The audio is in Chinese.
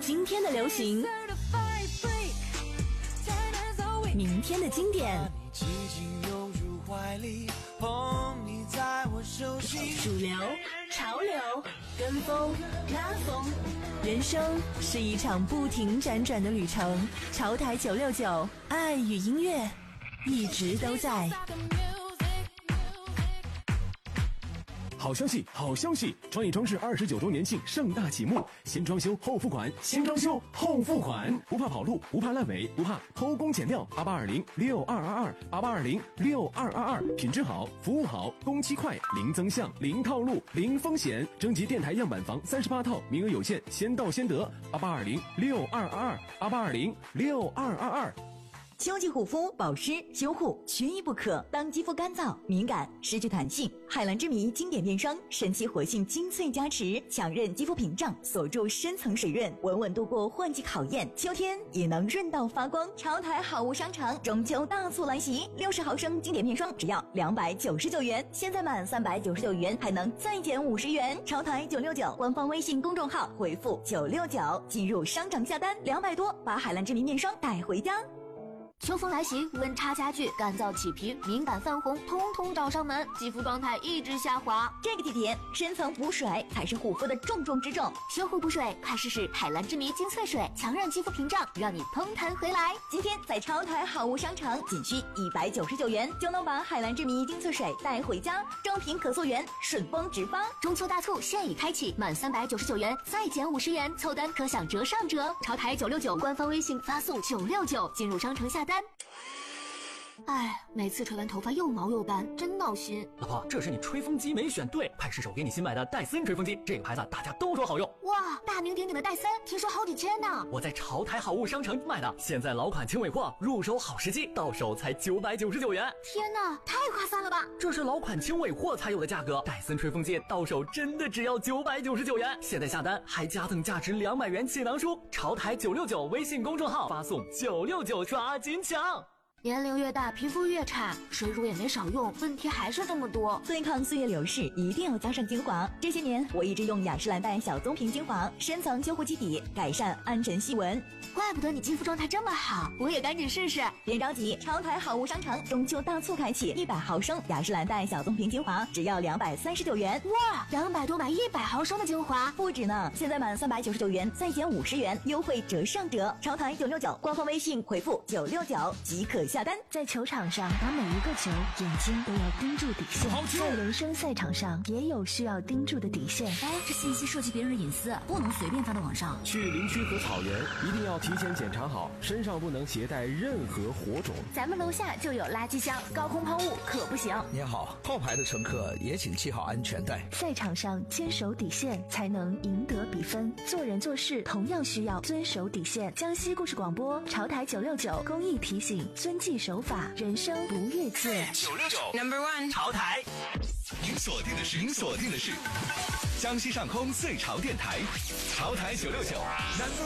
今天的流行，明天的经典，主流、潮流、跟风、拉风，人生是一场不停辗转的旅程。潮台969，爱与音乐一直都在。 好消息，好消息！创意装饰29周年庆盛大启幕，先装修后付款，先装修后付款，不怕跑路，不怕烂尾，不怕偷工减料。88206222，88206222，品质好，服务好，工期快，零增项，零套路，零风险。征集电台样板房38套，名额有限，先到先得。88206222，88206222。 秋季护肤保湿修护缺一不可。当肌肤干燥敏感失去弹性，海蓝之谜经典面霜神奇活性精粹加持，强韧肌肤屏障，锁住深层水润，稳稳度过换季考验，秋天也能润到发光。潮台好物商场中秋大促来袭，60毫升经典面霜只要299元，现在满399元还能再减50元。潮台969官方微信公众号回复969进入商场下单，200多把海蓝之谜面霜带回家。 秋风来袭，温差加剧，干燥起皮，敏感泛红，通通找上门，肌肤状态一直下滑。 这个季节，深层补水才是护肤的重中之重。 修护补水，快试试海蓝之谜精粹水，强韧肌肤屏障，让你嘭弹回来。 今天在潮台好物商场，仅需199元就能把海蓝之谜精粹水带回家，正品可溯源，顺丰直发。 中秋大促现已开启，满399元再减50元，凑单可享折上折。潮台969官方微信发送969进入商城下单。哎，每次吹完头发又毛又干，真闹心。 老婆，这是你吹风机没选对，快试手给你新买的戴森吹风机，这个牌子大家都说好用。 哇，大名鼎鼎的戴森，听说好几千呢。 我在潮台好物商城买的，现在老款轻尾货，入手好时机，到手才999元。 天哪，太划算了吧！ 这是老款轻尾货才有的价格，戴森吹风机到手真的只要999元。现在下单还加赠价值200元气囊书，潮台969微信公众号发送969刷金抢。 年龄越大，皮肤越差，水乳也没少用，问题还是这么多。 对抗岁月流逝，一定要加上精华。这些年，我一直用雅诗兰黛小棕瓶精华，深层修护基底，改善暗沉细纹。 怪不得你肌肤状态这么好，我也赶紧试试。 别着急，潮台好物商场中秋大促开启，100毫升雅诗兰黛小棕瓶精华只要239元。 哇，200多买100毫升的精华， 不止呢！现在满399元再减50元，优惠折上折。潮台969官方微信回复969即可下单。 在球场上打每一个球，眼睛都要盯住底线。在人生赛场上，也有需要盯住的底线。 哎，这信息涉及别人隐私，不能随便发到网上。 去林区和草原一定要提前检查好，身上不能携带任何火种。 咱们楼下就有垃圾箱，高空抛物可不行。 您好，后排的乘客也请系好安全带。 赛场上坚守底线，才能赢得比分。做人做事同样需要遵守底线。江西故事广播潮台969公益提醒：遵纪守法，人生不越界。 969 No.1 潮台，您锁定的是江西上空最潮电台，潮台969。